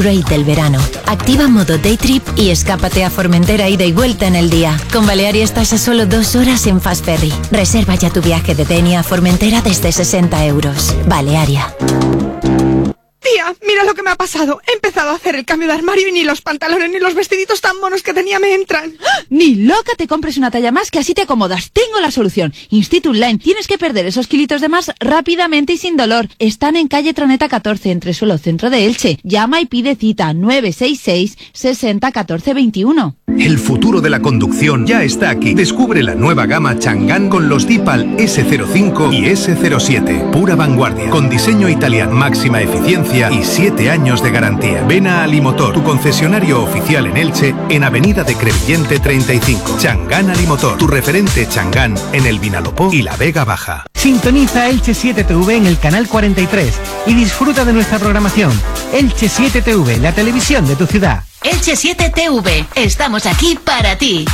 upgrade del verano. Activa modo Day Trip y escápate a Formentera ida y vuelta en el día. Con Balearia estás a solo 2 horas en Fast Ferry. Reserva ya tu viaje de Denia a Formentera desde 60 euros. Balearia. Tía, mira lo que me ha pasado. He empezado a hacer el cambio de armario y ni los pantalones ni los vestiditos tan monos que tenía me entran. Ni loca te compres una talla más, que así te acomodas. Tengo la solución. Institut Line. Tienes que perder esos kilitos de más rápidamente y sin dolor. Están en calle Troneta 14, entre suelo centro de Elche. Llama y pide cita 966 60 14 21. El futuro de la conducción ya está aquí. Descubre la nueva gama Chang'an con los Dipal S05 y S07. Pura vanguardia, con diseño italiano, máxima eficiencia y 7 años de garantía. Ven a Alimotor, tu concesionario oficial en Elche, en Avenida de Crevillente 35. Chang'an Alimotor, tu referente Chang'an en el Vinalopó y la Vega Baja. Sintoniza Elche 7TV en el canal 43 y disfruta de nuestra programación. Elche 7TV, la televisión de tu ciudad. Elche 7TV, estamos aquí para ti.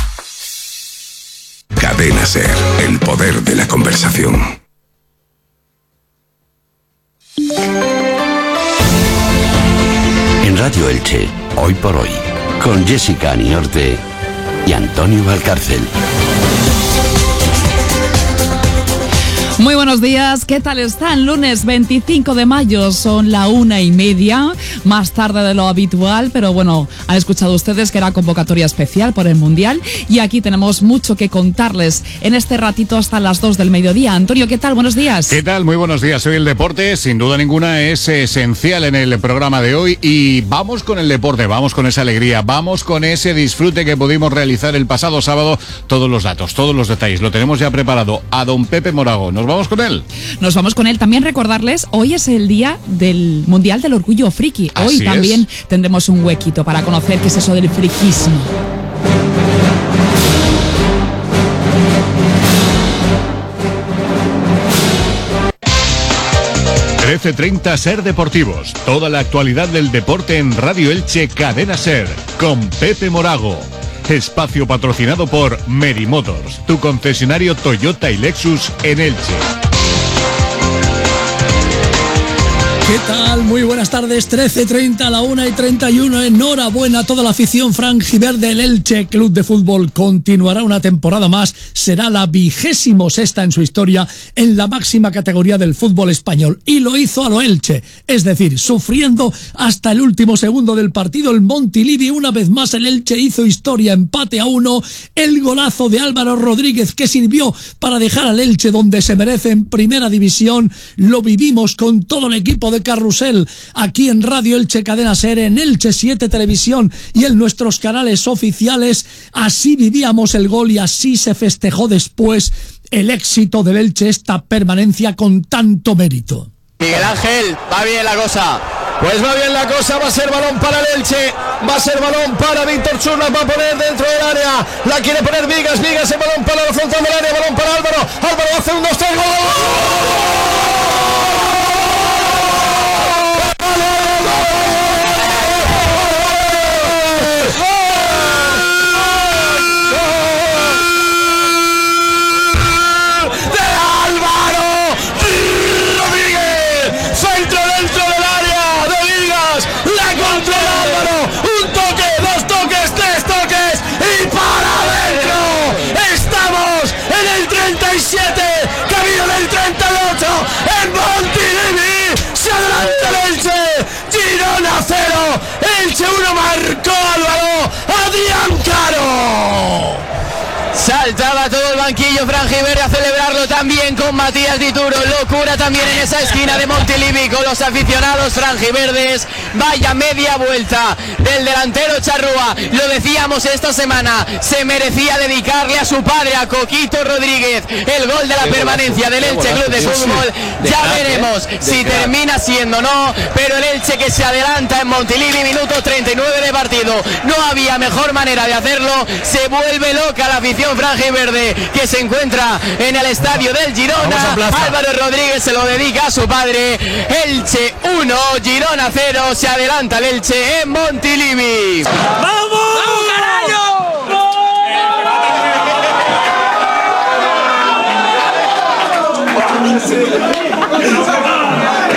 Cadena SER, el poder de la conversación. En Radio Elche, hoy por hoy, con Jessica Aniorte y Antonio Valcárcel. Muy buenos días, ¿qué tal están? Lunes 25 de mayo, son la 1:30, más tarde de lo habitual, pero bueno, han escuchado ustedes que era convocatoria especial por el Mundial y aquí tenemos mucho que contarles en este ratito hasta las 2 del mediodía. Antonio, ¿qué tal? Buenos días. ¿Qué tal? Muy buenos días. Hoy el deporte, sin duda ninguna, es esencial en el programa de hoy y vamos con el deporte, vamos con esa alegría, vamos con ese disfrute que pudimos realizar el pasado sábado. Todos los datos, todos los detalles, lo tenemos ya preparado a don Pepe Morago. Nos vamos con él. Nos vamos con él. También recordarles, hoy es el día del Mundial del Orgullo Friki. Hoy Así también tendremos un huequito para conocer qué es eso del friquismo. ...13:30 SER Deportivos. Toda la actualidad del deporte en Radio Elche Cadena SER. Con Pepe Morago. Espacio patrocinado por Meri Motors, tu concesionario Toyota y Lexus en Elche. ¿Qué tal? Muy buenas tardes, 13:30 a la 1:31. Enhorabuena a toda la afición franjiverde. El Elche Club de Fútbol continuará una temporada más. Será la 26ª en su historia en la máxima categoría del fútbol español. Y lo hizo a lo Elche, es decir, sufriendo hasta el último segundo del partido. El Montilivi, una vez más el Elche hizo historia, empate a 1. El golazo de Álvaro Rodríguez que sirvió para dejar al Elche donde se merece en primera división. Lo vivimos con todo el equipo de Carrusel, aquí en Radio Elche Cadena SER, en Elche 7 Televisión y en nuestros canales oficiales. Así vivíamos el gol y así se festejó después el éxito del Elche, esta permanencia con tanto mérito. Miguel Ángel, va bien la cosa. Pues va bien la cosa, va a ser balón para el Elche, va a ser balón para Víctor Churla, va a poner dentro del área, la quiere poner Vigas, el balón para la frontal del área, balón para Álvaro hace un 2-3, ¡gol! Camino del 38 en Montilivi, se adelanta el Elche, Girona 0, Elche 1, marcó Álvaro, Adrián Caro. Saltaba todo el banquillo franjiverde a celebrarlo también con Matías Dituro. Locura también en esa esquina de Montilivi con los aficionados franjiverdes. Vaya media vuelta del delantero Charrúa. Lo decíamos esta semana, se merecía dedicarle a su padre, a Coquito Rodríguez, el gol de la permanencia del Elche Club de Fútbol. Ya veremos si termina siendo o no, pero el Elche que se adelanta en Montilivi, minuto 39 de partido. No había mejor manera de hacerlo. Se vuelve loca la afición franjiverde que se encuentra en el estadio del Girona. Álvaro Rodríguez se lo dedica a su padre. Elche 1, Girona 0, se adelanta el Elche en Montilivi. ¡Vamos! ¡Vamos, carajo!